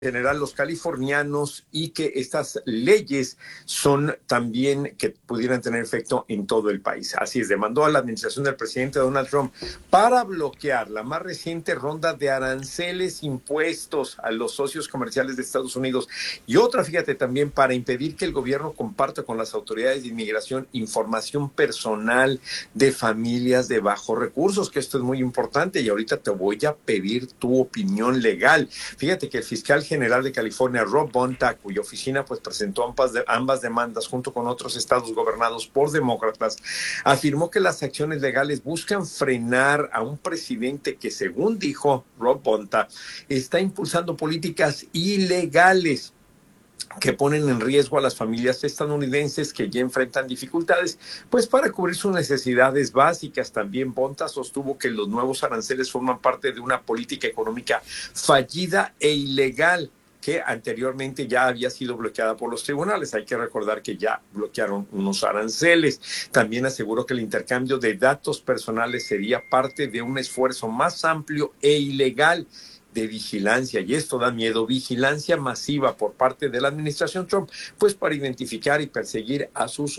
general los californianos y que estas leyes son también que pudieran tener efecto en todo el país. Así es, demandó a la administración del presidente Donald Trump para bloquear la más reciente ronda de aranceles impuestos a los socios comerciales de Estados Unidos y otra, fíjate, también para impedir que el gobierno comparta con las autoridades de inmigración información personal de familias de bajos recursos, que esto es muy importante y ahorita te voy a pedir tu opinión legal. Fíjate que el fiscal general de California, Rob Bonta, cuya oficina pues presentó ambas demandas junto con otros estados gobernados por demócratas, afirmó que las acciones legales buscan frenar a un presidente que, según dijo Rob Bonta, está impulsando políticas ilegales que ponen en riesgo a las familias estadounidenses que ya enfrentan dificultades, pues para cubrir sus necesidades básicas. También Bonta sostuvo que los nuevos aranceles forman parte de una política económica fallida e ilegal que anteriormente ya había sido bloqueada por los tribunales. Hay que recordar que ya bloquearon unos aranceles. También aseguró que el intercambio de datos personales sería parte de un esfuerzo más amplio e ilegal de vigilancia, y esto da miedo, vigilancia masiva por parte de la administración Trump, pues para identificar y perseguir a sus